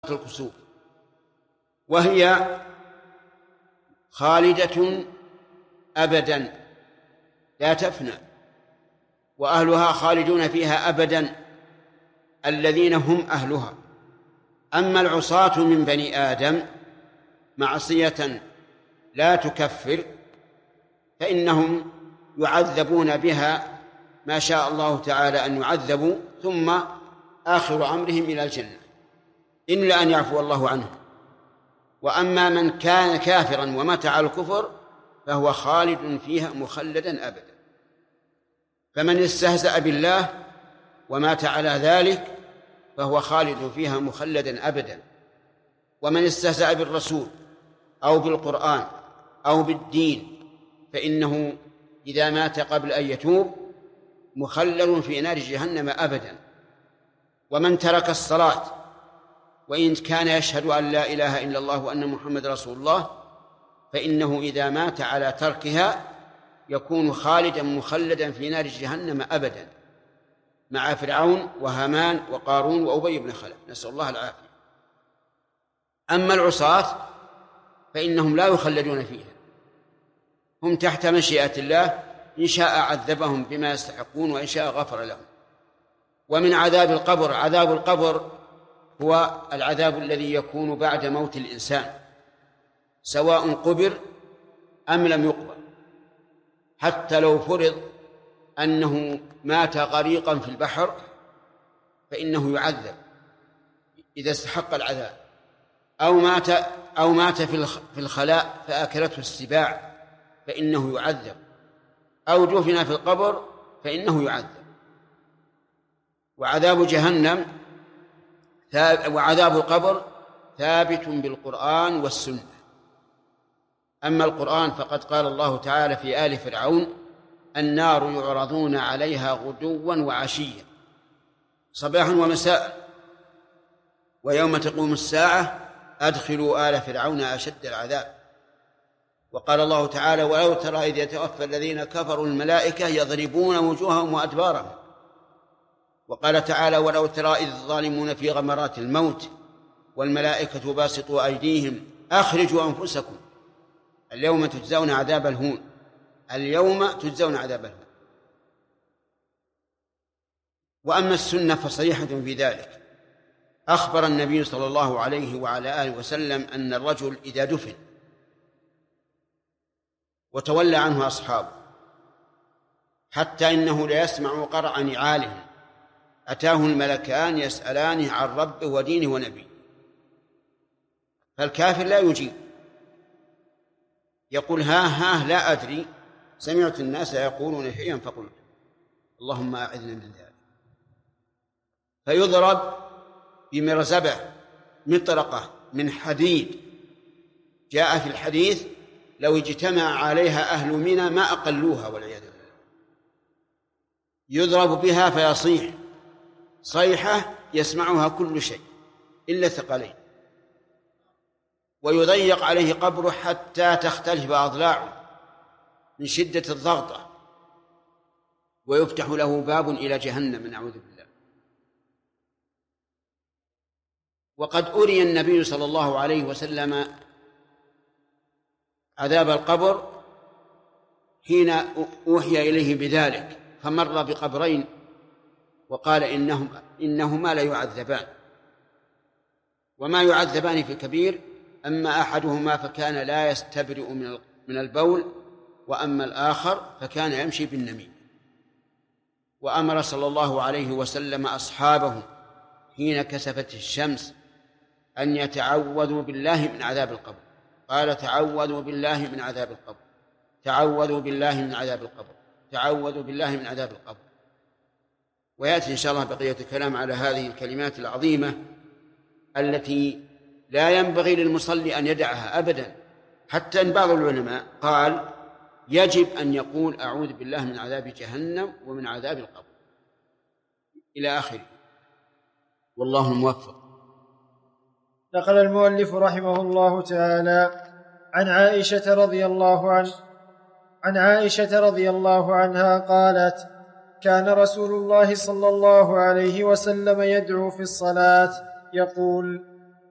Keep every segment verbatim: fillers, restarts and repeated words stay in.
الكسوف، وهي خالدة أبدا لا تفنى، وأهلها خالدون فيها أبدا الذين هم أهلها. أما العصاة من بني آدم معصية لا تكفر فإنهم يعذبون بها ما شاء الله تعالى أن يعذبوا، ثم آخر أمرهم إلى الجنة إلا أن يعفو الله عنه. وأما من كان كافرا ومات على الكفر فهو خالد فيها مخلدا أبدا. فمن استهزأ بالله ومات على ذلك فهو خالد فيها مخلدا أبدا. ومن استهزأ بالرسول أو بالقرآن أو بالدين فإنه إذا مات قبل أن يتوب مخلد في نار جهنم أبدا. ومن ترك الصلاة وإن كان يشهد أن لا إله إلا الله وأن محمد رسول الله فإنه إذا مات على تركها يكون خالدا مخلدا في نار جهنم أبدا مع فرعون وهامان وقارون وأبي بن خلف، نسأل الله العافية. أما العصاة فإنهم لا يخلدون فيها، هم تحت مشيئة الله، إن شاء عذبهم بما يستحقون وإن شاء غفر لهم. ومن عذاب القبر، عذاب القبر هو العذاب الذي يكون بعد موت الإنسان سواء قبر أم لم يقبر. حتى لو فرض أنه مات غريقا في البحر فإنه يعذب إذا استحق العذاب، أو مات أو مات في الخلاء فأكلته السباع فإنه يعذب، أو دفن في القبر فإنه يعذب. وعذاب جهنم وعذاب القبر ثابت بالقرآن والسنة. أما القرآن فقد قال الله تعالى في آل فرعون: النار يعرضون عليها غدوا وعشيا صباحا ومساء ويوم تقوم الساعة أدخلوا آل فرعون أشد العذاب. وقال الله تعالى: ولو ترى إذ يتوفى الذين كفروا الملائكة يضربون وجوههم وأدبارهم. وقال تعالى: ولو ترى إذ الظالمون في غمرات الموت والملائكة باسطوا أيديهم أخرجوا أنفسكم اليوم تجزون عذاب الهون اليوم تجزون عذاب الهون. وأما السنة فصريحة في ذلك. أخبر النبي صلى الله عليه وعلى آله وسلم أن الرجل إذا دفن وتولى عنه أصحابه حتى إنه ليسمع قرع نعالهم أتاه الملكان يسألانه عن ربه ودينه ونبيه، فالكافر لا يجيب، يقول: ها ها لا أدري، سمعت الناس يقولون شيئا فقلت، اللهم أعذنا من ذلك. فيضرب بمرزبة مطرقة من حديد، جاء في الحديث: لو اجتمع عليها أهل منى ما أقلوها والعياذ بالله. يضرب بها فيصيح صيحة يسمعها كل شيء إلا ثقلين، ويضيق عليه قبره حتى تختلف أضلاعه من شدة الضغطة، ويفتح له باب إلى جهنم نعوذ بالله. وقد أري النبي صلى الله عليه وسلم عذاب القبر حين أوحي إليه بذلك، فمر بقبرين وقال: إنهم إنهما لا يعذبان، وما يعذبان في كبير، أما أحدهما فكان لا يستبرئ من البول، وأما الآخر فكان يمشي بالنميمة. وأمر صلى الله عليه وسلم أصحابه حين كسفت الشمس أن يتعوذوا بالله من عذاب القبر، قال: تعوذوا بالله من عذاب القبر، تعوذوا بالله من عذاب القبر، تعوذوا بالله من عذاب القبر. ويأتي إن شاء الله بقية الكلام على هذه الكلمات العظيمة التي لا ينبغي للمصلي أن يدعها أبدا، حتى أن بعض العلماء قال يجب أن يقول: أعوذ بالله من عذاب جهنم ومن عذاب القبر إلى آخره، والله الموفق. نقل المؤلف رحمه الله تعالى عن عائشة رضي الله عنه عن عائشة رضي الله عنها قالت: كان رسول الله صلى الله عليه وسلم يدعو في الصلاة يقول: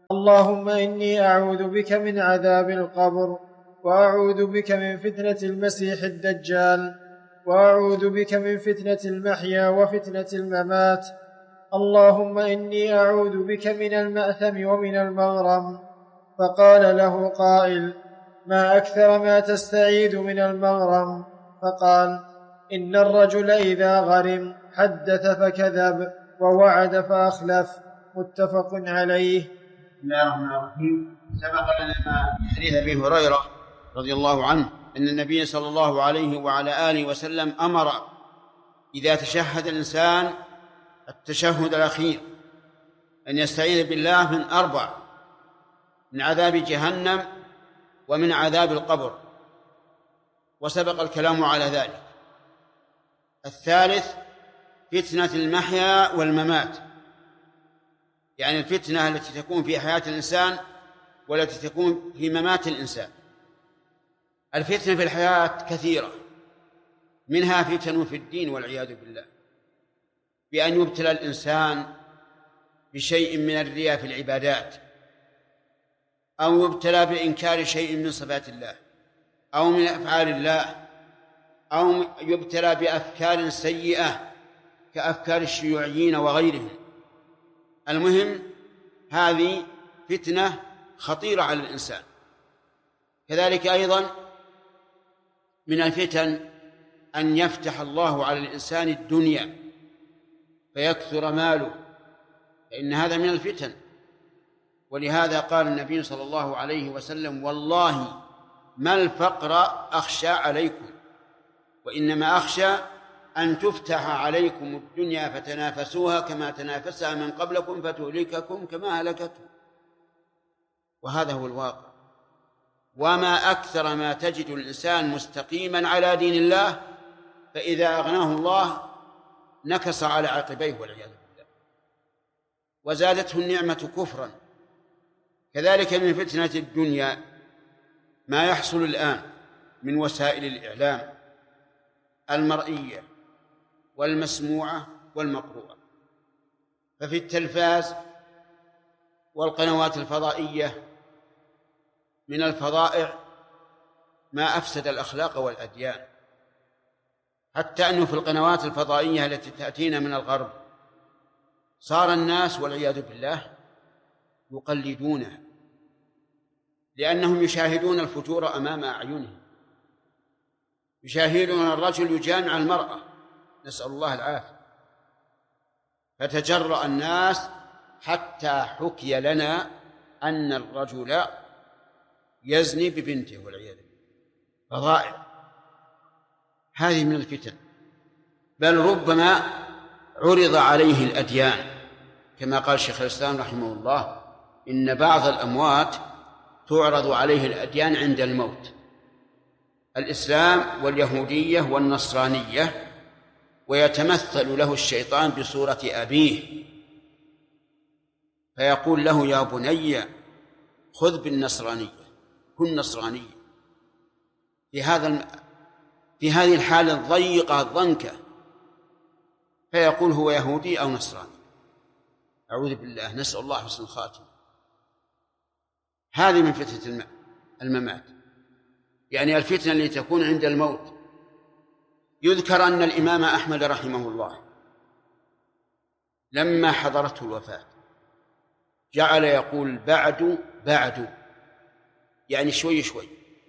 اللهم إني أعوذ بك من عذاب القبر، وأعوذ بك من فتنة المسيح الدجال، وأعوذ بك من فتنة المحيا وفتنة الممات. اللهم إني أعوذ بك من المأثم ومن المغرم. فقال له قائل: ما أكثر ما تستعيذ من المغرم؟ فقال: إن الرجل إذا غرم حدث فكذب ووعد فأخلف. متفق عليه. بسم الله الرحمن الرحيم. سبق لنا حديث أبي هريرة رضي الله عنه أن النبي صلى الله عليه وعلى آله وسلم أمر إذا تشهد الإنسان التشهد الأخير أن يستعيذ بالله من أربع: من عذاب جهنم، ومن عذاب القبر، وسبق الكلام على ذلك. الثالث فتنة المحيا والممات، يعني الفتنة التي تكون في حياة الإنسان والتي تكون في ممات الإنسان. الفتنة في الحياة كثيرة، منها فتن في الدين والعياذ بالله، بأن يبتلى الإنسان بشيء من الرياء في العبادات، أو يبتلى بإنكار شيء من صفات الله أو من أفعال الله، أو يبتلى بأفكار سيئة كأفكار الشيوعيين وغيرهم. المهم هذه فتنة خطيرة على الإنسان. كذلك أيضا من الفتن أن يفتح الله على الإنسان الدنيا فيكثر ماله، فإن هذا من الفتن. ولهذا قال النبي صلى الله عليه وسلم: والله ما الفقر أخشى عليكم، وإنما أخشى أن تفتح عليكم الدنيا فتنافسوها كما تنافسها من قبلكم فتهلككم كما هلكتهم. وهذا هو الواقع. وما أكثر ما تجد الإنسان مستقيما على دين الله، فإذا أغناه الله نكص على عقبيه والعياذ بالله، وزادته النعمة كفرا. كذلك من فتنة الدنيا ما يحصل الآن من وسائل الإعلام المرئية والمسموعة والمقروءة. ففي التلفاز والقنوات الفضائية من الفظائع ما أفسد الأخلاق والأديان، حتى أنه في القنوات الفضائية التي تأتينا من الغرب صار الناس والعياذ بالله يقلدونها، لأنهم يشاهدون الفجور أمام أعينهم، يشاهدون الرجل يجامع المرأة، نسأل الله العافية. فتجرأ الناس حتى حكي لنا أن الرجل يزني ببنته والعياذ بالله. فظائع هذه من الفتن. بل ربما عرض عليه الأديان، كما قال شيخ الإسلام رحمه الله: إن بعض الأموات تعرض عليه الأديان عند الموت، الإسلام واليهودية والنصرانية، ويتمثل له الشيطان بصورة أبيه فيقول له: يا بني خذ بالنصرانية، كن نصرانيا. في هذا في هذه الحالة الضيقة الضنكة فيقول هو يهودي أو نصراني. أعوذ بالله، نسأل الله حسن الخاتمة. هذه من فتنة الممات، يعني الفتنة التي تكون عند الموت. يذكر أن الإمام أحمد رحمه الله لما حضرته الوفاة جعل يقول: بعد بعد، يعني شوي شوي.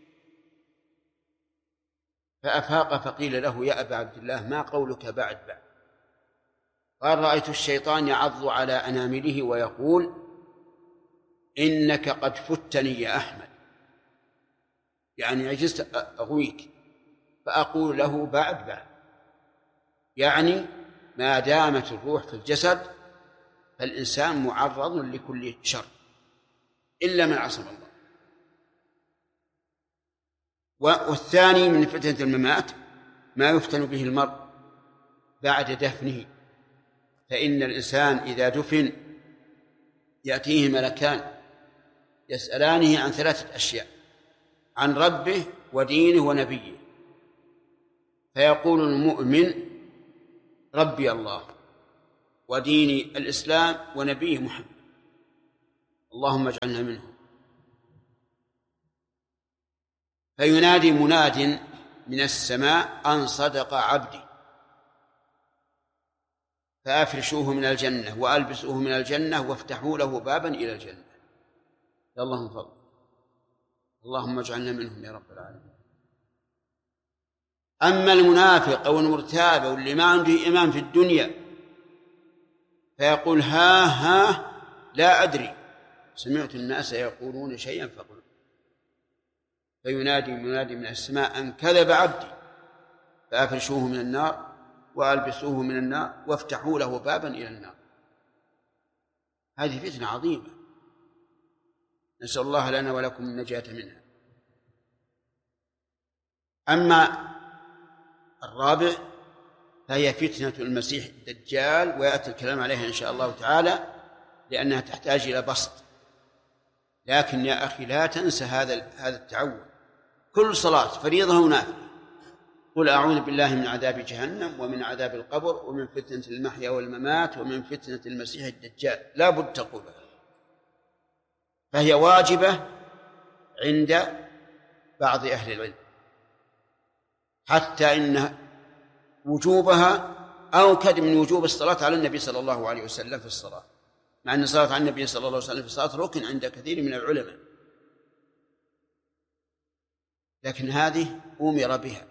فأفاق فقيل له: يا أبا عبد الله ما قولك بعد بعد؟ قال: رأيت الشيطان يعض على أنامله ويقول: إنك قد فتني يا أحمد، يعني عجزت أغويك. فأقول له: بعد بعد، يعني ما دامت الروح في الجسد فالإنسان معرض لكل شر إلا من عصم الله. والثاني من فتنة الممات ما يفتن به المرء بعد دفنه، فإن الإنسان إذا دفن يأتيه ملكان يسألانه عن ثلاثة أشياء: عن ربه ودينه ونبيه. فيقول المؤمن: ربي الله وديني الإسلام ونبيه محمد. اللهم اجعلنا منهم. فينادي مناد من السماء أن صدق عبدي فأفرشوه من الجنة وألبسوه من الجنة وافتحوا له بابا إلى الجنة. يا الله من فضلك اللهم اجعلنا منهم يا رب العالمين. أما المنافق أو المرتاب أو اللي ما عنده إيمان في الدنيا فيقول ها ها لا أدري سمعت الناس يقولون شيئا فقل. فينادي منادي من السماء أن كذب عبدي فأفرشوه من النار وألبسوه من النار وافتحوا له بابا إلى النار. هذه فتنة عظيمة نسأل الله لنا ولكم النجاة منها. أما الرابع فهي فتنة المسيح الدجال، ويأتي الكلام عليها إن شاء الله تعالى لأنها تحتاج إلى بسط. لكن يا أخي لا تنسى هذا هذا التعود كل صلاة فريضة ونافلة قل أعوذ بالله من عذاب جهنم ومن عذاب القبر ومن فتنة المحيا والممات ومن فتنة المسيح الدجال. لا بد تقولها، فهي واجبة عند بعض أهل العلم، حتى إن وجوبها أوكد من وجوب الصلاة على النبي صلى الله عليه وسلم في الصلاة، مع أن الصلاة على النبي صلى الله عليه وسلم في الصلاة ركن عند كثير من العلماء، لكن هذه أمر بها.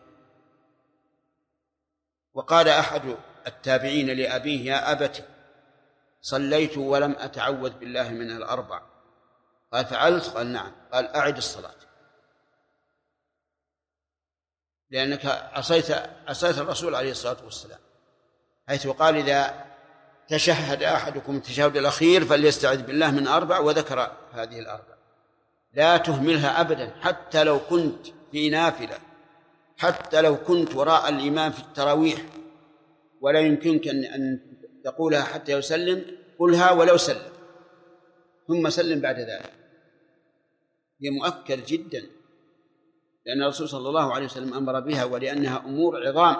وقال أحد التابعين لأبيه يا أبت صليت ولم أتعوذ بالله من الأربع. قال فعلت؟ قال نعم. قال أعد الصلاة، لأنك عصيت عصيت الرسول عليه الصلاة والسلام، حيث قال إذا تشهد أحدكم التشهد الأخير فليستعذ بالله من أربع، وذكر هذه الأربع. لا تهملها أبدا، حتى لو كنت في نافلة، حتى لو كنت وراء الإمام في التراويح ولا يمكنك أن تقولها حتى يسلم، قلها ولو سلم ثم سلم بعد ذلك. هي مؤكد جدا، لأن الرسول صلى الله عليه وسلم أمر بها، ولأنها أمور عظام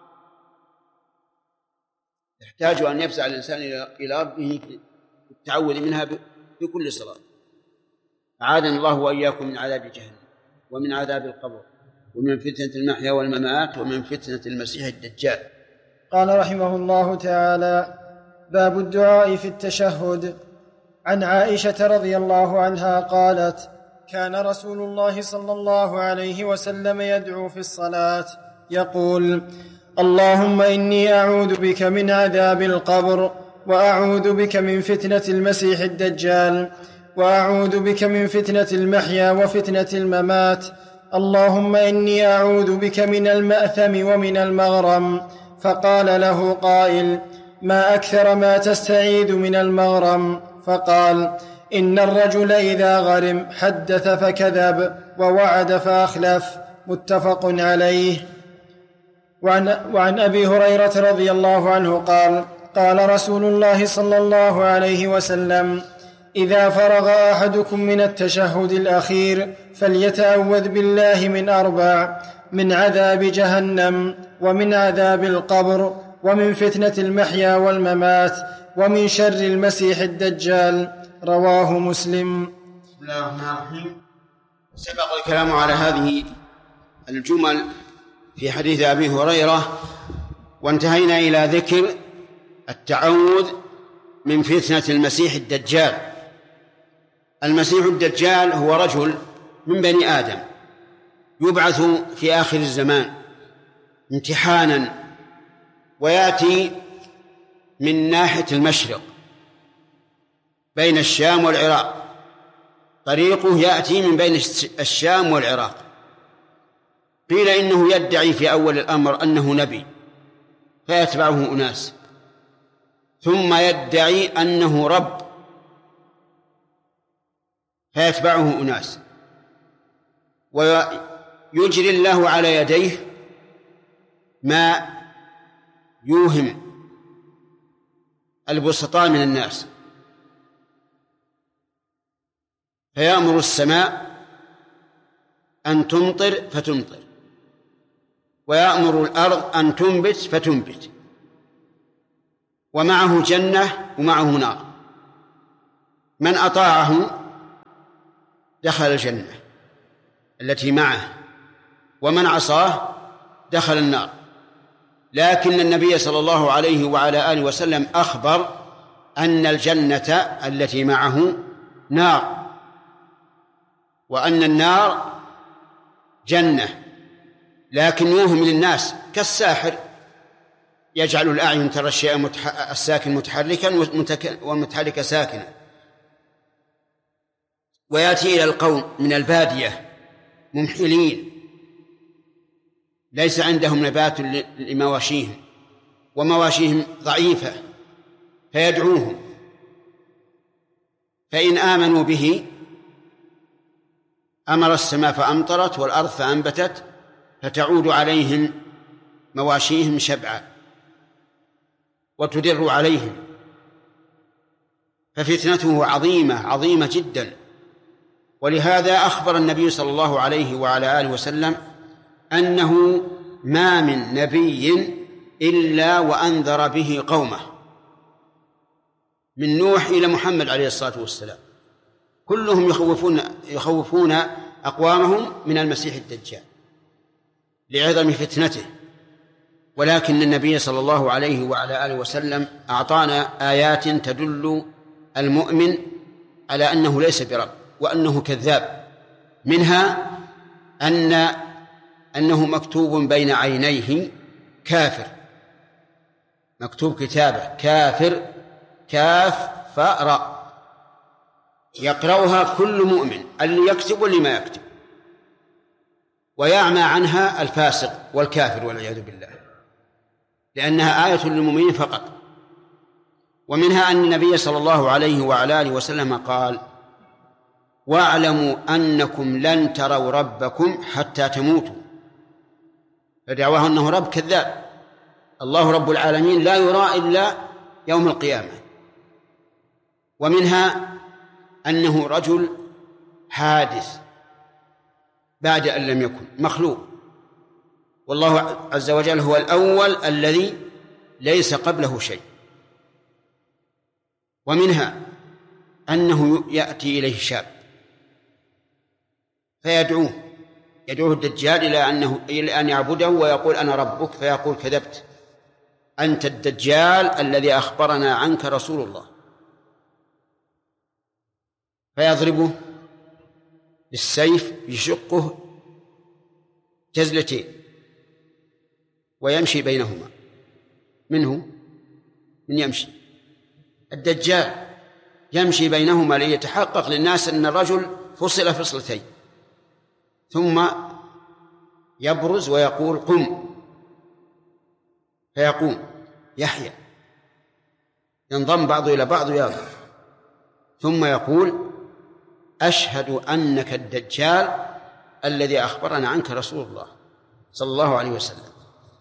يحتاج أن يفزع الإنسان إلى ربه في التعوذ منها في كل صلاة. أعاذنا الله وإياكم من عذاب جهنم ومن عذاب القبر ومن فتنة المحيا والممات ومن فتنة المسيح الدجال. قال رحمه الله تعالى: باب الدعاء في التشهد. عن عائشة رضي الله عنها قالت: كان رسول الله صلى الله عليه وسلم يدعو في الصلاة يقول: اللهم إني أعوذ بك من عذاب القبر، وأعوذ بك من فتنة المسيح الدجال، وأعوذ بك من فتنة المحيا وفتنة الممات. اللهم إني أعوذ بك من المأثم ومن المغرم. فقال له قائل: ما أكثر ما تستعيذ من المغرم؟ فقال: إن الرجل إذا غرم حدث فكذب ووعد فأخلف. متفق عليه. وعن, وعن أبي هريرة رضي الله عنه قال: قال رسول الله صلى الله عليه وسلم: إذا فرغ أحدكم من التشهد الأخير فليتعوذ بالله من أربع: من عذاب جهنم، ومن عذاب القبر، ومن فتنة المحيا والممات، ومن شر المسيح الدجال. رواه مسلم. بسم الله الرحمن الرحيم. سبق الكلام على هذه الجمل في حديث أبي هريرة، وانتهينا إلى ذكر التعوذ من فتنة المسيح الدجال. المسيح الدجال هو رجل من بني آدم يبعث في آخر الزمان امتحانا، ويأتي من ناحية المشرق بين الشام والعراق، طريقه يأتي من بين الشام والعراق. قيل إنه يدعي في أول الأمر أنه نبي فيتبعه أناس، ثم يدعي أنه رب فيتبعه أناس، ويجري الله على يديه ما يوهم البسطاء من الناس، فيأمر السماء أن تمطر فتمطر، ويأمر الأرض أن تنبت فتنبت، ومعه جنة ومعه نار. من أطاعه دخل الجنة التي معه، ومن عصاه دخل النار. لكن النبي صلى الله عليه وعلى آله وسلم أخبر أن الجنة التي معه نار، وأن النار جنة، لكن يوهم للناس كالساحر يجعل الأعين ترى الشيء الساكن متحركا والمتحرك ساكنا، ويأتي إلى القوم من البادية ممحلين ليس عندهم نبات لمواشيهم ومواشيهم ضعيفة، فيدعوهم، فإن آمنوا به أمر السماء فأمطرت والأرض فأنبتت، فتعود عليهم مواشيهم شبعا وتدر عليهم. ففتنته عظيمة عظيمة جدا. ولهذا أخبر النبي صلى الله عليه وعلى آله وسلم أنه ما من نبي إلا وأنذر به قومه، من نوح إلى محمد عليه الصلاة والسلام، كلهم يخوفون يخوفون أقوامهم من المسيح الدجال لعظم فتنته. ولكن النبي صلى الله عليه وعلى آله وسلم أعطانا آيات تدل المؤمن على أنه ليس برب وأنه كذاب. منها أن أنه مكتوب بين عينيه كافر، مكتوب كتابه كافر كاف فاء، يقرأها كل مؤمن، اللي يكتب واللي ما يكتب، ويعمى عنها الفاسق والكافر والعياذ بالله، لأنها آية للمؤمنين فقط. ومنها أن النبي صلى الله عليه وعلى آله وسلم قال: واعلموا أنكم لن تروا ربكم حتى تموتوا. فدعواه أنه رب كذاب، الله رب العالمين لا يرى إلا يوم القيامة. ومنها أنه رجل حادث بعد أن لم يكن، مخلوق، والله عز وجل هو الأول الذي ليس قبله شيء. ومنها أنه يأتي إليه شاب فيدعوه يدعوه الدجال إلى أنه إلى أن يعبده ويقول أنا ربك، فيقول كذبت، أنت الدجال الذي أخبرنا عنك رسول الله، فيضربه بالسيف يشقه جزلتين ويمشي بينهما. منه من يمشي الدجال يمشي بينهما ليتحقق للناس أن الرجل فصل فصلتين، ثم يبرز ويقول قم، فيقوم يحيى، ينضم بعضه إلى بعض ويقف، ثم يقول أشهد أنك الدجال الذي أخبرنا عنك رسول الله صلى الله عليه وسلم،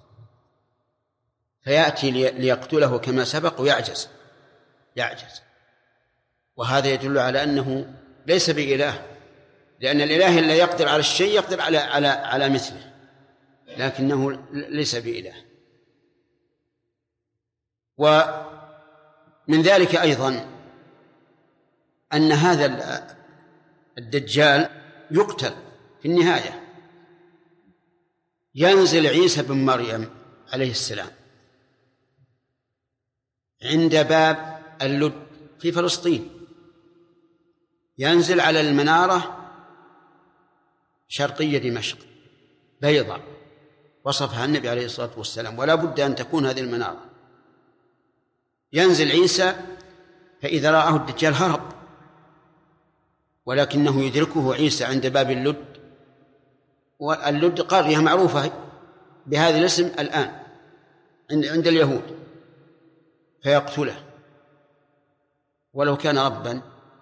فيأتي ليقتله كما سبق ويعجز يعجز وهذا يدل على أنه ليس بإله، لأن الإله اللي يقدر على الشيء يقدر على على على مثله، لكنه ليس بإله. ومن ذلك أيضا أن هذا الدجال يقتل في النهاية. ينزل عيسى بن مريم عليه السلام عند باب اللد في فلسطين، ينزل على المنارة شرقية دمشق بيضاء وصفها النبي عليه الصلاة والسلام، ولا بد أن تكون هذه المنارة. ينزل عيسى فإذا رآه الدجال هرب، ولكنه يدركه عيسى عند باب اللد، واللد قرية معروفة بهذا الاسم الآن عند اليهود، فيقتله، ولو كان ربا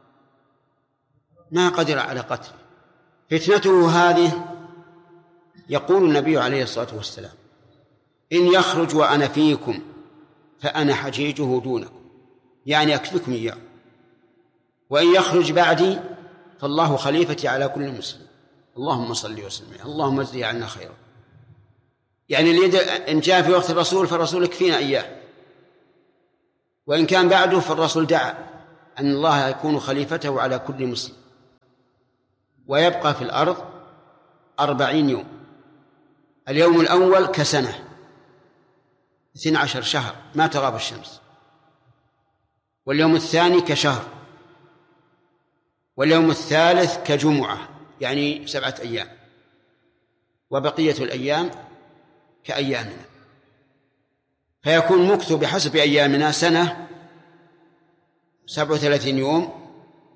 ما قدر على قتله. فتنته هذه يقول النبي عليه الصلاة والسلام إن يخرج وأنا فيكم فأنا حجيجه دونكم، يعني أكفكم إياه، وإن يخرج بعدي فالله خليفتي على كل مسلم، اللهم صل وسلم، اللهم اجزه عنا خيرا. يعني إن جاء في وقت الرسول فالرسول يكفينا إياه، وإن كان بعده فالرسول دعا أن الله يكون خليفته على كل مسلم، ويبقى في الأرض أربعين يوم. اليوم الأول كسنة، اثنى عشر شهر ما تغاب الشمس، واليوم الثاني كشهر، واليوم الثالث كجمعة يعني سبعة أيام، وبقية الأيام كأيامنا، فيكون مكث بحسب أيامنا سنة سبع وثلاثين يوم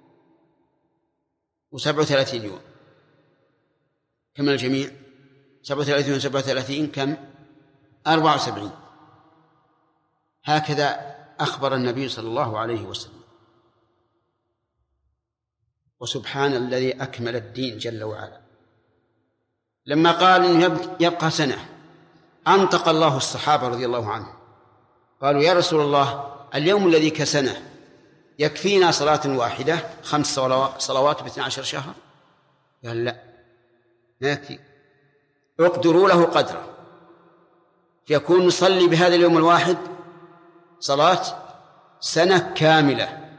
وسبع وثلاثين يوم. كم الجميع؟ سبع وثلاثين وسبع وثلاثين كم؟ أربع وسبعين. هكذا أخبر النبي صلى الله عليه وسلم. وسبحان الذي أكمل الدين جل وعلا. لما قال إنه يبقى سنة أنطق الله الصحابة رضي الله عنهم، قالوا يا رسول الله اليوم الذي كسنة يكفينا صلاة واحدة خمس صلوات باثنى عشر شهر؟ قال لا، ما يكفي، اقدروا له قدره، فيكون نصلي بهذا اليوم الواحد صلاة سنة كاملة،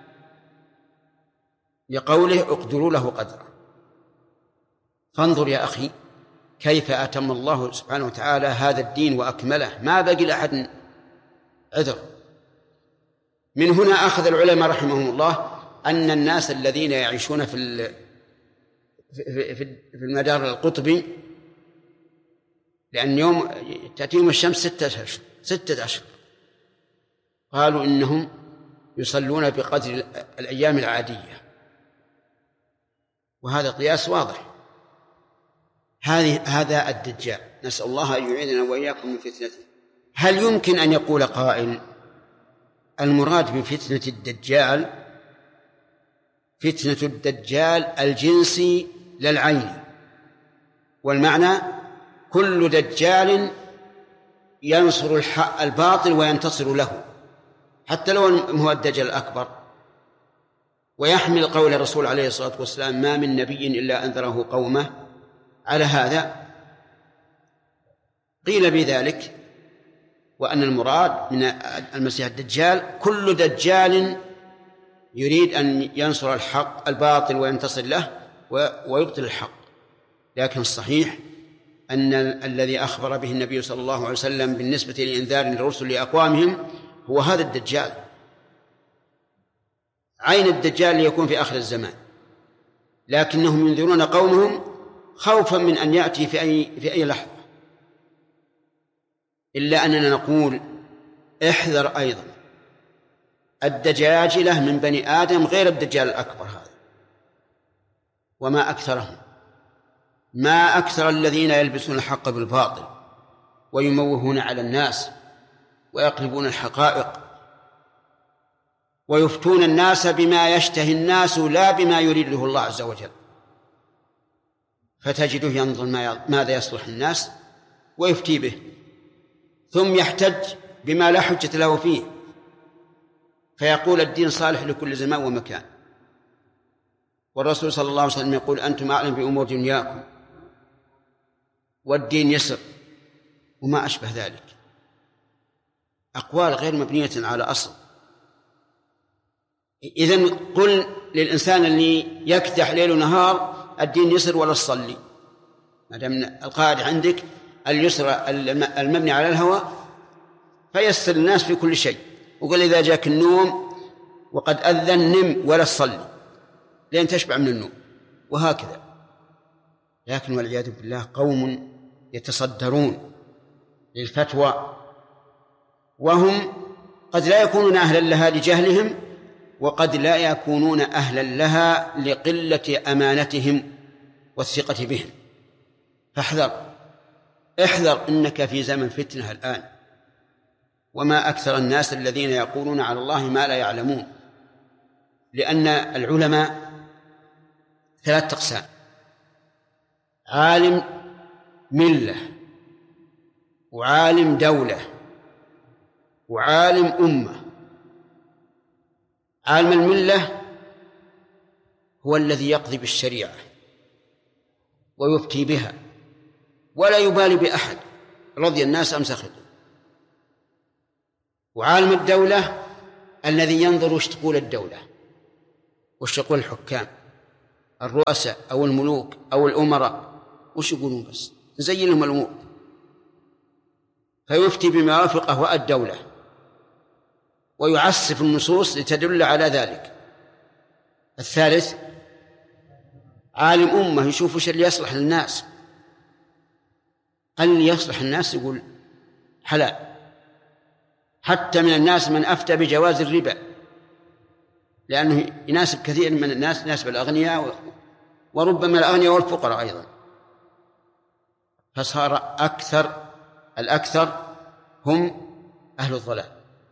لقوله اقدروا له قدره. فانظر يا أخي كيف أتم الله سبحانه وتعالى هذا الدين وأكمله، ما بقي لأحد عذر. من هنا أخذ العلماء رحمهم الله أن الناس الذين يعيشون في في المدار القطبي، لأن يوم تأتيهم الشمس ستة أشهر ستة أشهر، قالوا إنهم يصلون بقدر الأيام العادية، وهذا قياس واضح. هذه هذا الدجال، نسأل الله أن يعيذنا وإياكم من فتنته. هل يمكن أن يقول قائل المراد بفتنة الدجال فتنة الدجال الجنسي للعين، والمعنى كل دجال ينصر الحق الباطل وينتصر له، حتى لو هو الدجال الأكبر، ويحمل قول الرسول عليه الصلاة والسلام ما من نبي إلا أنذره قومه. على هذا قيل بذلك، وأن المراد من المسيح الدجال كل دجال يريد أن ينصر الحق الباطل وينتصر له ويبطل الحق. لكن الصحيح أن الذي أخبر به النبي صلى الله عليه وسلم بالنسبة لإنذار الرسل لأقوامهم هو هذا الدجال، عين الدجال ليكون في آخر الزمان، لكنهم ينذرون قومهم خوفا من أن يأتي في أي, في أي لحظة. إلا أننا نقول احذر أيضا الدجاجلة من بني آدم غير الدجال الأكبر هذا، وما أكثرهم، ما أكثر الذين يلبسون الحق بالباطل ويموهون على الناس ويقلبون الحقائق ويفتون الناس بما يشتهي الناس لا بما يريده الله عز وجل، فتجده ينظر ماذا يصلح الناس ويفتي به، ثم يحتج بما لا حجة له فيه، فيقول الدين صالح لكل زمان ومكان. والرسول صلى الله عليه وسلم يقول أنتم أعلم بأمور دنياكم والدين يسر، وما أشبه ذلك، أقوال غير مبنية على أصل. إذن قل للإنسان اللي يكدح ليل ونهار الدين يسر ولا تصلي، ما دام القاعدة عندك اليسر المبني على الهوى فيسر الناس في كل شيء، وقال إذا جاك النوم وقد أذن نم ولا تصلي لين تشبع من النوم، وهكذا. لكن والعياذ بالله قوم يتصدرون للفتوى وهم قد لا يكونون أهلا لها لجهلهم، وقد لا يكونون أهلا لها لقلة أمانتهم والثقة بهم. فاحذر، احذر إنك في زمن فتنة الآن، وما أكثر الناس الذين يقولون على الله ما لا يعلمون. لأن العلماء ثلاث أقسام: عالم ملة، وعالم دولة، وعالم أمة. عالم الملة هو الذي يقضي بالشريعة ويفتي بها ولا يبالي بأحد، رضي الناس أم سخطوا. وعالم الدولة الذي ينظر وش تقول الدولة، وش يقول الحكام الرؤساء أو الملوك أو الأمراء؟ وش يقولون؟ بس نزين لهم الأمور، فيفتي بما يوافق أهواء الدولة ويعسف النصوص لتدل على ذلك. الثالث عالم أمة يشوف وش اللي يصلح للناس، اللي يصلح الناس يقول حلال. حتى من الناس من أفتى بجواز الربا، لأنه يناسب كثير من الناس، يناسب الأغنياء وربما الأغنياء والفقراء أيضا، فصار أكثر الأكثر هم أهل الضلال.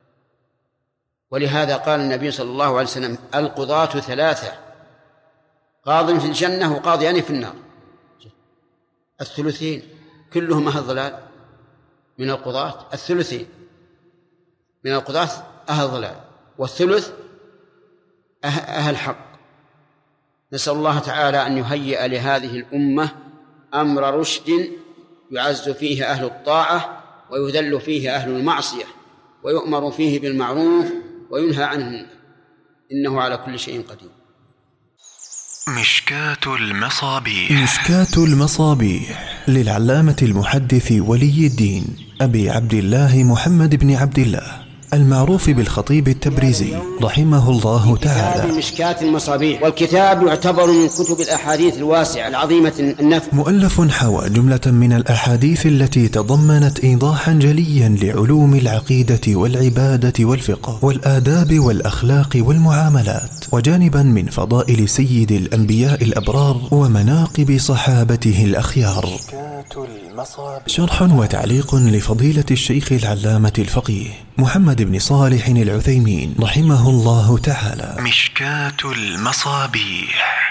ولهذا قال النبي صلى الله عليه وسلم القضاة ثلاثة، قاض في الجنة وقاضيان في النار. الثلثين كلهم أهل ضلال من القضاة، الثلثين من القضاة أهل ضلال والثلث أهل حق. نسأل الله تعالى أن يهيئ لهذه الأمة أمر رشد يعز فيه أهل الطاعة ويذل فيه أهل المعصية، ويؤمر فيه بالمعروف وينهى عنه، إنه على كل شيء قدير. مشكاة المصابيح. مشكاة المصابيح للعلامة المحدث ولي الدين أبي عبد الله محمد بن عبد الله المعروف بالخطيب التبريزي رحمه الله تعالى. مشكاة المصابيح، والكتاب يعتبر من كتب الأحاديث الواسعة العظيمة النفع. مؤلف حوى جملة من الأحاديث التي تضمنت إيضاحا جليا لعلوم العقيدة والعبادة والفقه والآداب والأخلاق والمعاملات، وجانبا من فضائل سيد الأنبياء الأبرار ومناقب صحابته الأخيار. شرح وتعليق لفضيلة الشيخ العلامة الفقيه محمد بن صالح العثيمين رحمه الله تعالى. مشكاة المصابيح.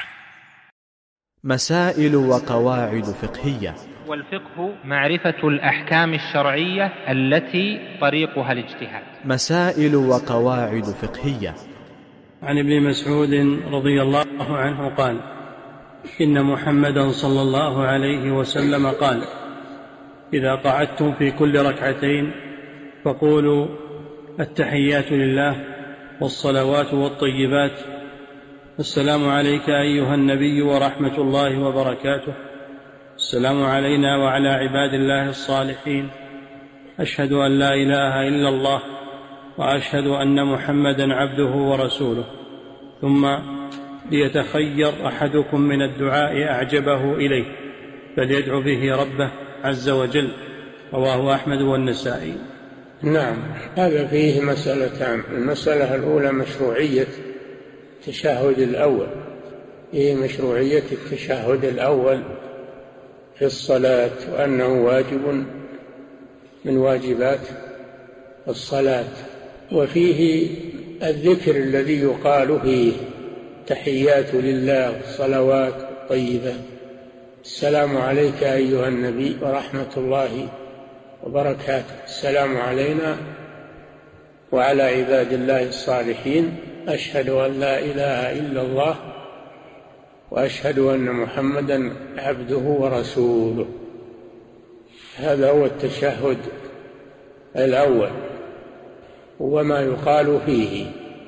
مسائل وقواعد فقهية. والفقه معرفة الأحكام الشرعية التي طريقها الاجتهاد. مسائل وقواعد فقهية. عن ابن مسعود رضي الله عنه قال: إن محمدا صلى الله عليه وسلم قال: إذا قعدتم في كل ركعتين فقولوا التحيات لله والصلوات والطيبات، السلام عليك أيها النبي ورحمة الله وبركاته، السلام علينا وعلى عباد الله الصالحين، أشهد أن لا إله إلا الله وأشهد أن محمدا عبده ورسوله. ثم ليتخير أحدكم من الدعاء أعجبه إليه فليدعو به ربه عز وجل. رواه أحمد والنسائي. نعم، هذا فيه مسألتان. المسألة الأولى مشروعية التشهد الأول، هي مشروعية التشهد الأول في الصلاة، وأنه واجب من واجبات الصلاة. وفيه الذكر الذي يقال فيه تحيات لله والصلوات الطيبات، السلام عليك أيها النبي ورحمة الله وبركاته، السلام علينا وعلى عباد الله الصالحين، أشهد أن لا إله إلا الله وأشهد أن محمدا عبده ورسوله. هذا هو التشهد الأول وما يقال فيه.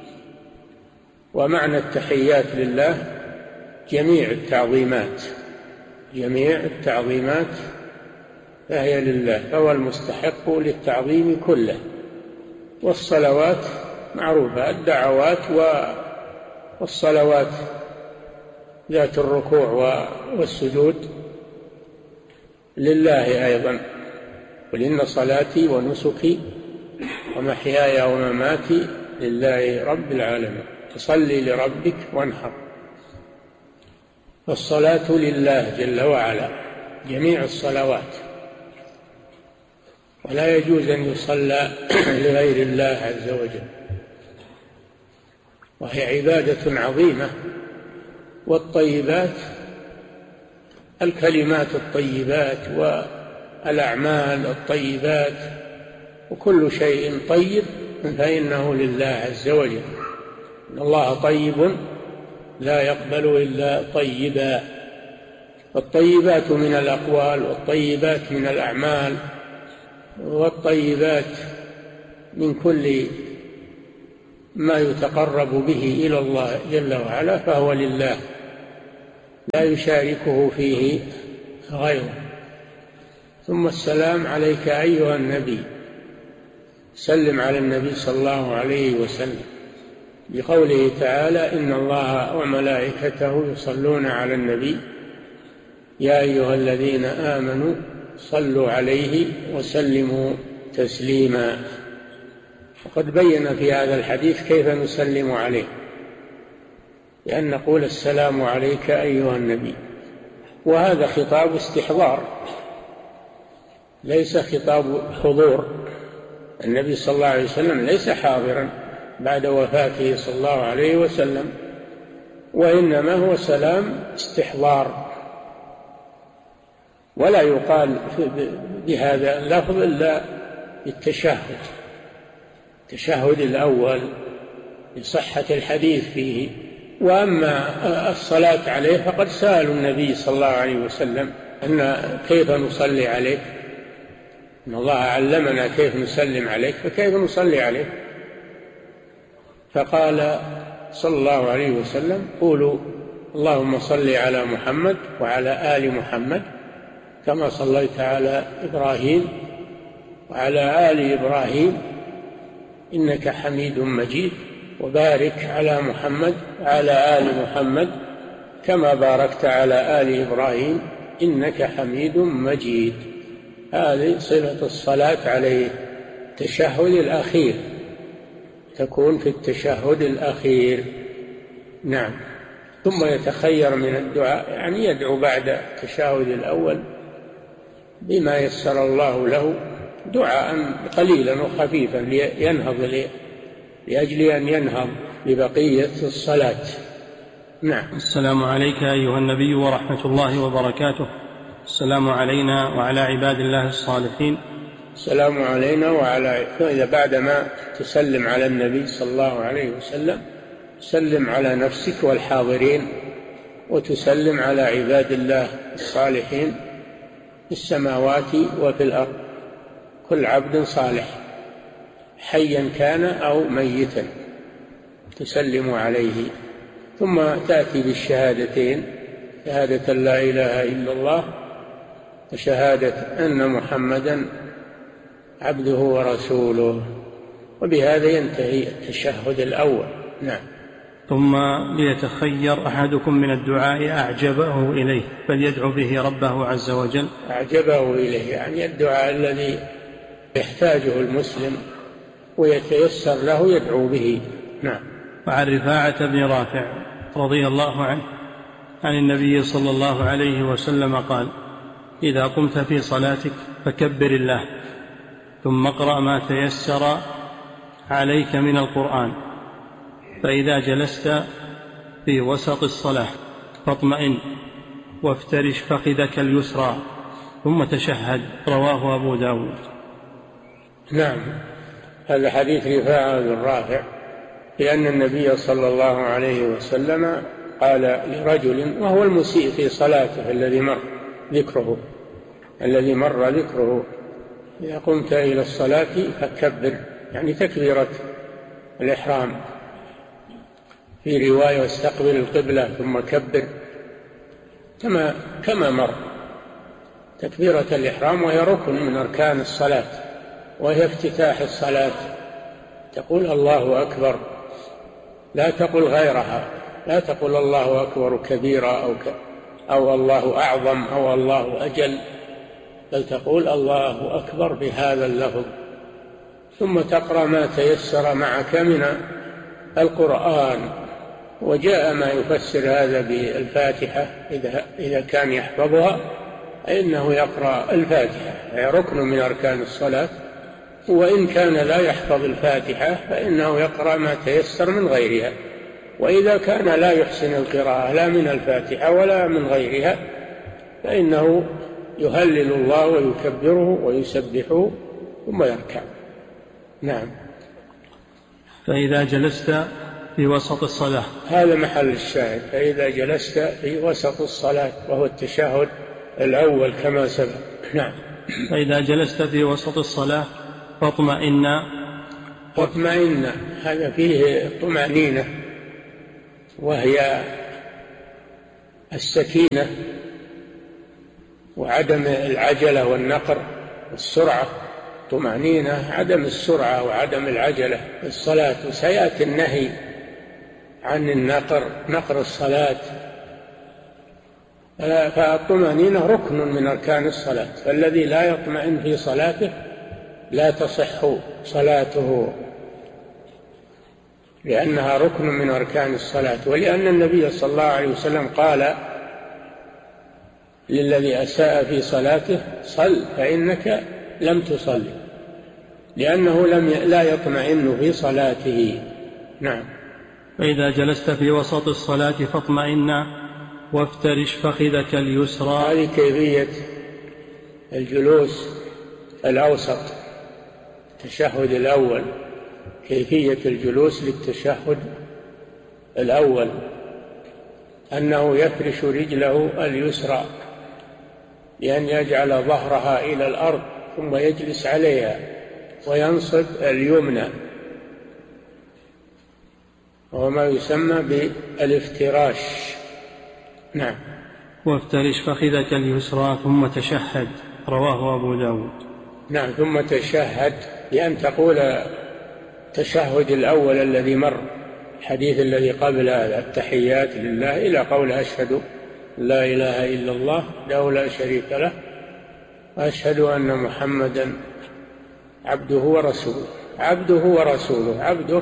ومعنى التحيات لله جميع التعظيمات، جميع التعظيمات فهي لله، فهو المستحق للتعظيم كله. والصلوات معروفة، الدعوات والصلوات ذات الركوع والسجود لله أيضا. قل إن صلاتي ونسكي ومحياي ومماتي لله رب العالمين، تصلي لربك وانحر. فالصلاة لله جل وعلا، جميع الصلوات، ولا يجوز أن يصلى لغير الله عز وجل، وهي عبادة عظيمة. والطيبات الكلمات الطيبات والأعمال الطيبات، وكل شيء طيب فإنه لله عز وجل. إن الله طيب لا يقبل إلا طيبا. والطيبات من الأقوال والطيبات من الأعمال والطيبات من كل ما يتقرب به إلى الله جل وعلا فهو لله لا يشاركه فيه غيره. ثم السلام عليك أيها النبي، سلم على النبي صلى الله عليه وسلم، بقوله تعالى إن الله وملائكته يصلون على النبي يا أيها الذين آمنوا صلوا عليه وسلموا تسليما. وقد بين في هذا الحديث كيف نسلم عليه، لأن نقول السلام عليك أيها النبي، وهذا خطاب استحضار ليس خطاب حضور. النبي صلى الله عليه وسلم ليس حاضرا بعد وفاته صلى الله عليه وسلم، وإنما هو سلام استحضار، ولا يقال بهذا اللفظ إلا بالتشهد، التشهد الأول لصحة الحديث فيه. وأما الصلاة عليه فقد سألوا النبي صلى الله عليه وسلم أن كيف نصلي عليك، إن الله علمنا كيف نسلم عليك فكيف نصلي عليك؟ فقال صلى الله عليه وسلم قولوا اللهم صل على محمد وعلى آل محمد كما صليت على إبراهيم وعلى آل إبراهيم إنك حميد مجيد، وبارك على محمد وعلى آل محمد كما باركت على آل إبراهيم إنك حميد مجيد. هذه صفة الصلاة عليه. التشهد الأخير تكون في التشهد الأخير. نعم. ثم يتخير من الدعاء، يعني يدعو بعد التشهد الأول بما يسر الله له، دعاء قليلا وخفيفا لينهض لأجل أن ينهض لبقية الصلاة. نعم. السلام عليك أيها النبي ورحمة الله وبركاته. السلام علينا وعلى عباد الله الصالحين. السلام علينا وعلى، إذا بعدما تسلم على النبي صلى الله عليه وسلم سلم على نفسك والحاضرين، وتسلم على عباد الله الصالحين في السماوات وفي الأرض، كل عبد صالح حيا كان أو ميتا تسلم عليه. ثم تأتي بالشهادتين، شهادة لا إله إلا الله وشهادة أن محمدا عبده ورسوله، وبهذا ينتهي التشهد الأول. نعم. ثم ليتخير أحدكم من الدعاء أعجبه إليه فليدعو به ربه عز وجل. أعجبه إليه يعني الدعاء الذي يحتاجه المسلم ويتيسر له يدعو به. نعم. وعن رفاعة بن رافع رضي الله عنه عن النبي صلى الله عليه وسلم قال إذا قمت في صلاتك فكبر الله ثم اقرأ ما تيسر عليك من القرآن، فإذا جلست في وسط الصلاة فاطمئن وافترش فخذك اليسرى ثم تشهد. رواه أبو داود. نعم. هذا حديث رفاعة بن رافع، لأن النبي صلى الله عليه وسلم قال لرجل وهو المسيء في صلاته الذي مر ذكره الذي مر ذكره إذا قمت إلى الصلاة فكبر، يعني تكبيرة الإحرام. في رواية واستقبل القبلة ثم كبر، كما كما مر. تكبيرة الإحرام وهي ركن من أركان الصلاة، وهي افتتاح الصلاة. تقول الله أكبر، لا تقل غيرها، لا تقل الله أكبر كبيرا أو, ك... أو الله أعظم أو الله أجل، بل تقول الله أكبر بهذا اللفظ. ثم تقرأ ما تيسر معك من القرآن، وجاء ما يفسر هذا بالفاتحة إذا, إذا كان يحفظها فإنه يقرأ الفاتحة، هي ركن من أركان الصلاة. وإن كان لا يحفظ الفاتحة فإنه يقرأ ما تيسر من غيرها. وإذا كان لا يحسن القراءة لا من الفاتحة ولا من غيرها فإنه يهلل الله ويكبره ويسبحه ثم يركع. نعم. فإذا جلست في وسط الصلاة، هذا محل الشاهد، فإذا جلست في وسط الصلاة وهو التشهد الأول كما سبق. نعم. فإذا جلست في وسط الصلاة فاطمئن. واطمئن، هذا فيه طمأنينة، وهي السكينة وعدم العجلة والنقر والسرعة. طمأنينة عدم السرعة وعدم العجلة في الصلاة. وسيأتي النهي عن النقر، نقر الصلاة. فالطمأنينة ركن من أركان الصلاة، فالذي لا يطمئن في صلاته لا تصح صلاته، لأنها ركن من أركان الصلاة. ولأن النبي صلى الله عليه وسلم قال للذي أساء في صلاته: صل فإنك لم تصلي، لأنه لم لا يطمئن في صلاته. نعم. فإذا جلست في وسط الصلاة فاطمئن وافترش فخذك اليسرى. هذه كيفية الجلوس الأوسط، التشهد الأول، كيفية الجلوس للتشهد الأول أنه يفرش رجله اليسرى بأن يجعل ظهرها إلى الأرض ثم يجلس عليها وينصب اليمنى، وهو ما يسمى بالافتراش. نعم. وافترش فخذك اليسرى ثم تشهد، رواه أبو داود. نعم. ثم تشهد بأن تقول التشهد الأول الذي مر، الحديث الذي قبل التحيات لله إلى قول: أشهد لا إله إلا الله له لا شريك له وأشهد أن محمدا عبده ورسوله. عبده ورسوله، عبده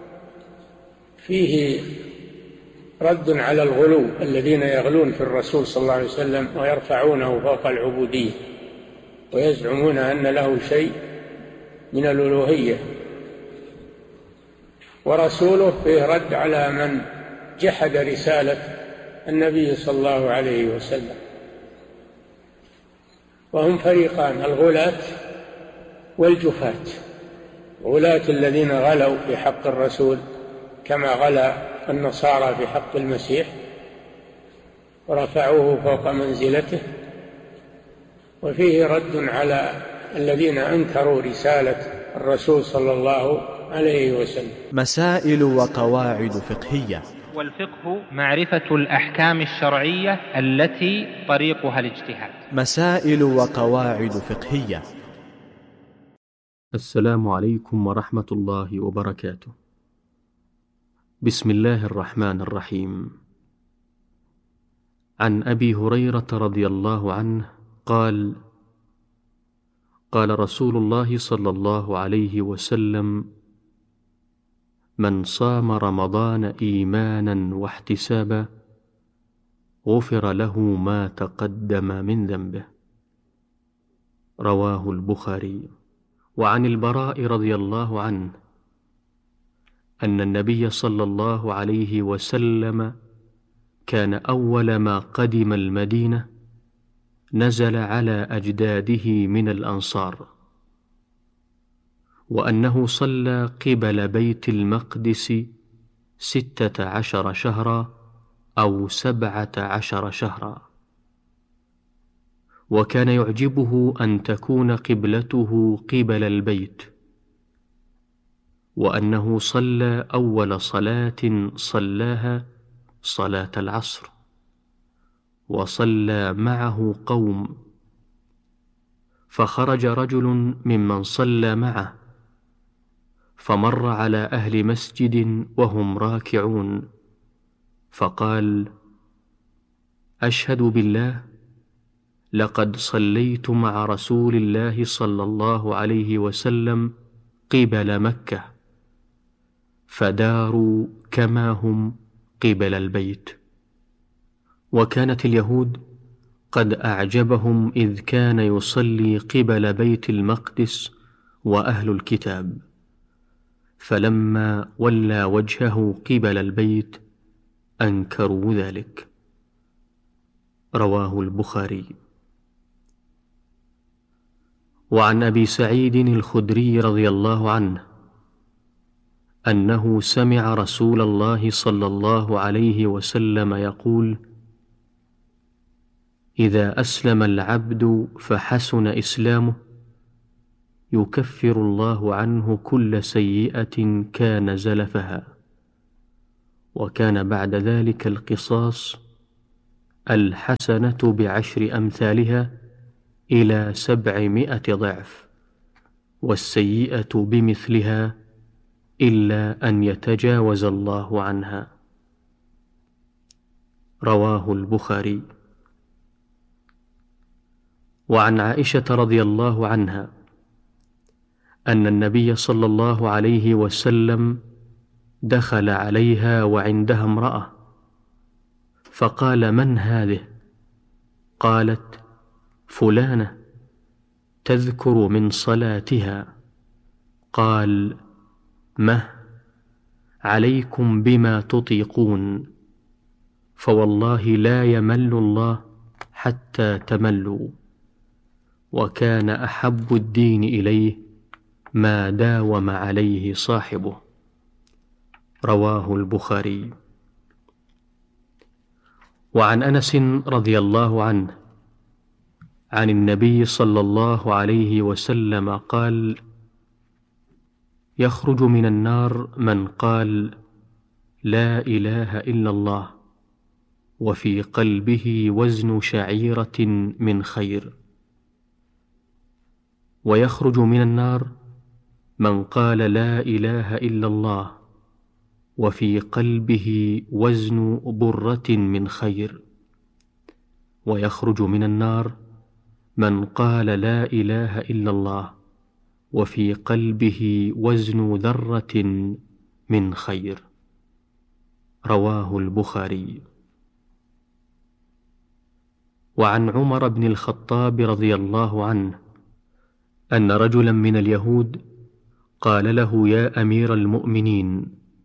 فيه رد على الغلو الذين يغلون في الرسول صلى الله عليه وسلم ويرفعونه فوق العبودية ويزعمون أن له شيء من الألوهية. ورسوله فيه رد على من جحد رسالة النبي صلى الله عليه وسلم. وهم فريقان: الغلاة والجفاة. غلاة الذين غلوا في حق الرسول كما غلا النصارى في حق المسيح ورفعوه فوق منزلته، وفيه رد على الذين أنكروا رسالة الرسول صلى الله عليه وسلم. مسائل وقواعد فقهية. والفقه معرفة الأحكام الشرعية التي طريقها الاجتهاد. مسائل وقواعد فقهية. السلام عليكم ورحمة الله وبركاته. بسم الله الرحمن الرحيم. عن أبي هريرة رضي الله عنه قال: قال رسول الله صلى الله عليه وسلم: من صام رمضان إيمانا واحتسابا غفر له ما تقدم من ذنبه. رواه البخاري. وعن البراء رضي الله عنه أن النبي صلى الله عليه وسلم كان أول ما قدم المدينة نزل على أجداده من الأنصار، وأنه صلى قبل بيت المقدس ستة عشر شهرا أو سبعة عشر شهرا، وكان يعجبه أن تكون قبلته قبل البيت، وأنه صلى أول صلاة صلاها صلاة العصر، وصلى معه قوم، فخرج رجل ممن صلى معه فمر على أهل مسجد وهم راكعون، فقال: أشهد بالله لقد صليت مع رسول الله صلى الله عليه وسلم قبل مكة، فداروا كما هم قبل البيت. وكانت اليهود قد أعجبهم إذ كان يصلي قبل بيت المقدس وأهل الكتاب، فلما ولى وجهه قبل البيت أنكروا ذلك. رواه البخاري. وعن أبي سعيد الخدري رضي الله عنه أنه سمع رسول الله صلى الله عليه وسلم يقول: إذا أسلم العبد فحسن إسلامه يكفر الله عنه كل سيئة كان زلفها. وكان بعد ذلك القصاص الحسنة بعشر أمثالها إلى سبعمائة ضعف، والسيئة بمثلها إلا أن يتجاوز الله عنها. رواه البخاري. وعن عائشة رضي الله عنها أن النبي صلى الله عليه وسلم دخل عليها وعندها امرأة، فقال: من هذه؟ قالت: فلانة تذكر من صلاتها. قال: مه، عليكم بما تطيقون، فوالله لا يمل الله حتى تملوا. وكان أحب الدين إليه ما داوم عليه صاحبه. رواه البخاري. وعن أنس رضي الله عنه عن النبي صلى الله عليه وسلم قال: يخرج من النار من قال لا إله إلا الله وفي قلبه وزن شعيرة من خير. ويخرج من النار من قال لا إله إلا الله وفي قلبه وزن برة من خير. ويخرج من النار من قال لا إله إلا الله وفي قلبه وزن ذرة من خير. رواه البخاري. وعن عمر بن الخطاب رضي الله عنه أن رجلا من اليهود قال له: يا أمير المؤمنين،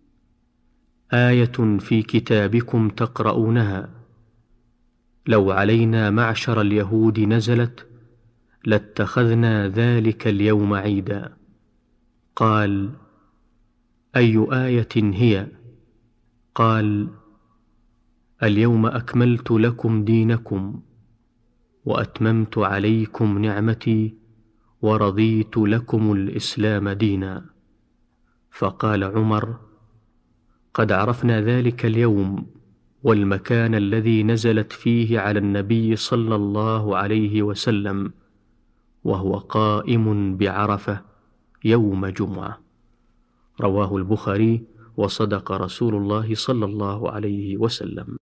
آية في كتابكم تقرؤونها لو علينا معشر اليهود نزلت لاتخذنا ذلك اليوم عيدا. قال: أي آية هي؟ قال: اليوم أكملت لكم دينكم وأتممت عليكم نعمتي ورضيت لكم الإسلام دينا. فقال عمر: قد عرفنا ذلك اليوم والمكان الذي نزلت فيه على النبي صلى الله عليه وسلم، وهو قائم بعرفة يوم جمعة. رواه البخاري. وصدق رسول الله صلى الله عليه وسلم.